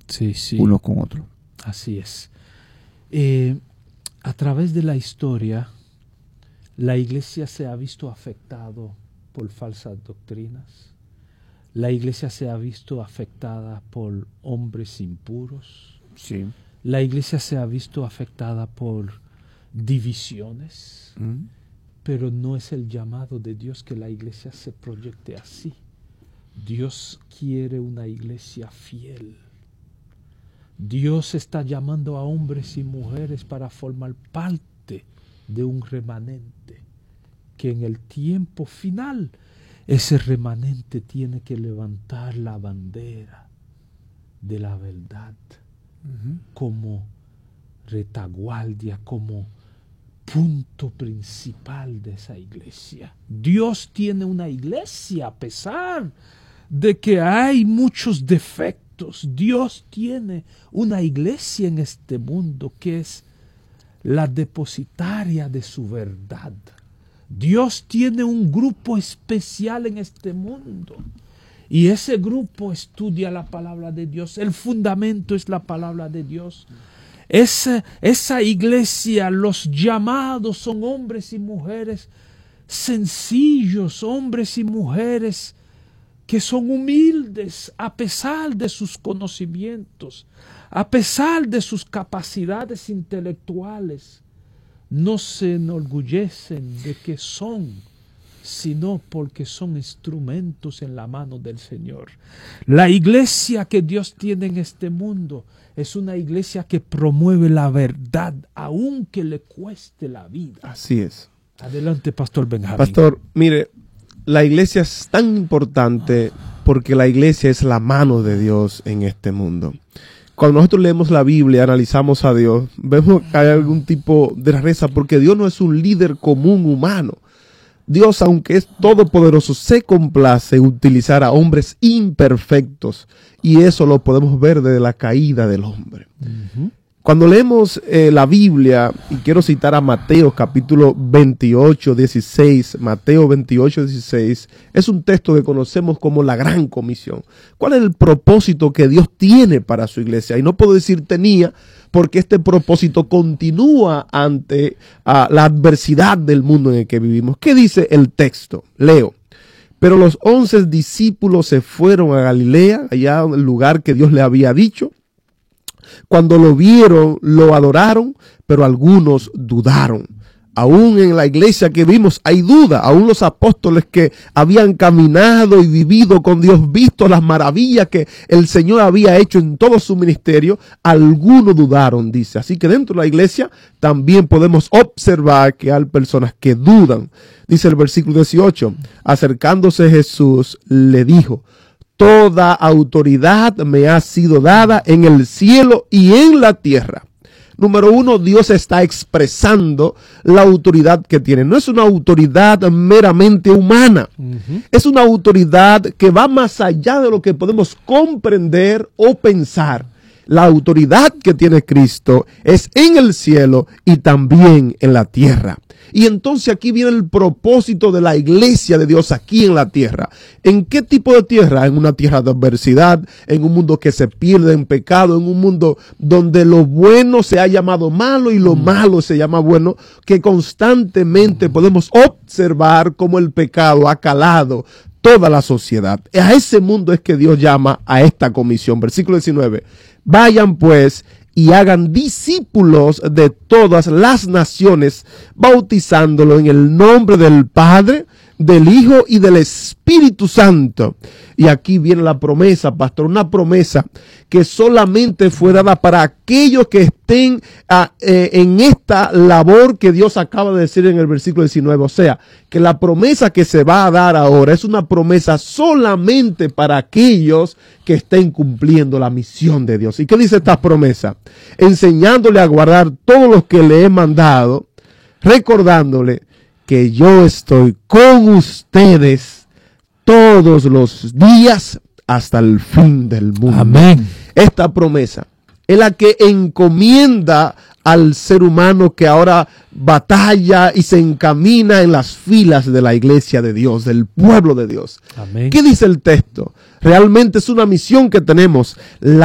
Sí, sí. unos con otros. Así es. A través de la historia, la iglesia se ha visto afectado por falsas doctrinas. La iglesia se ha visto afectada por hombres impuros. Sí. La iglesia se ha visto afectada por divisiones. Pero no es el llamado de Dios que la iglesia se proyecte así. Dios quiere una iglesia fiel. Dios está llamando a hombres y mujeres para formar parte de un remanente, que en el tiempo final ese remanente tiene que levantar la bandera de la verdad como retaguardia, como punto principal de esa iglesia. Dios tiene una iglesia a pesar de que hay muchos defectos. Dios tiene una iglesia en este mundo que es la depositaria de su verdad. Dios tiene un grupo especial en este mundo y ese grupo estudia la palabra de Dios. El fundamento es la palabra de Dios. Esa iglesia, los llamados son hombres y mujeres sencillos, hombres y mujeres que son humildes a pesar de sus conocimientos, a pesar de sus capacidades intelectuales. No se enorgullecen de que son, sino porque son instrumentos en la mano del Señor. La iglesia que Dios tiene en este mundo es una iglesia que promueve la verdad, aunque le cueste la vida. Así es. Adelante, Pastor Benjamín. Pastor, mire, la iglesia es tan importante porque la iglesia es la mano de Dios en este mundo. Cuando nosotros leemos la Biblia, analizamos a Dios, vemos que hay algún tipo de rareza, porque Dios no es un líder común humano. Dios, aunque es todopoderoso, se complace utilizar a hombres imperfectos, y eso lo podemos ver desde la caída del hombre. Cuando leemos la Biblia, y quiero citar a Mateo capítulo 28, 16, Mateo 28, 16, es un texto que conocemos como la Gran Comisión. ¿Cuál es el propósito que Dios tiene para su iglesia? Y no puedo decir tenía, porque este propósito continúa ante la adversidad del mundo en el que vivimos. ¿Qué dice el texto? Leo. Pero los 11 discípulos se fueron a Galilea, allá en el lugar que Dios le había dicho. Cuando lo vieron, lo adoraron, pero algunos dudaron. Aún en la iglesia que vimos hay duda. Aún los apóstoles que habían caminado y vivido con Dios, visto las maravillas que el Señor había hecho en todo su ministerio, algunos dudaron, dice. Así que dentro de la iglesia también podemos observar que hay personas que dudan. Dice el versículo 18, acercándose Jesús le dijo: toda autoridad me ha sido dada en el cielo y en la tierra. Número uno, Dios está expresando la autoridad que tiene. No es una autoridad meramente humana. Es una autoridad que va más allá de lo que podemos comprender o pensar. La autoridad que tiene Cristo es en el cielo y también en la tierra. Y entonces aquí viene el propósito de la iglesia de Dios aquí en la tierra. ¿En qué tipo de tierra? En una tierra de adversidad, en un mundo que se pierde en pecado, en un mundo donde lo bueno se ha llamado malo y lo malo se llama bueno, que constantemente podemos observar cómo el pecado ha calado toda la sociedad. A ese mundo es que Dios llama a esta comisión. Versículo 19. Vayan pues y hagan discípulos de todas las naciones, bautizándolo en el nombre del Padre, del Hijo y del Espíritu Santo. Y aquí viene la promesa, pastor, una promesa que solamente fue dada para aquellos que estén en esta labor que Dios acaba de decir en el versículo 19. O sea, que la promesa que se va a dar ahora es una promesa solamente para aquellos que estén cumpliendo la misión de Dios. ¿Y qué dice esta promesa? Enseñándole a guardar todo lo que le he mandado, recordándole que yo estoy con ustedes todos los días hasta el fin del mundo. Amén. Esta promesa es la que encomienda al ser humano que ahora batalla y se encamina en las filas de la iglesia de Dios, del pueblo de Dios. Amén. ¿Qué dice el texto? Realmente es una misión que tenemos.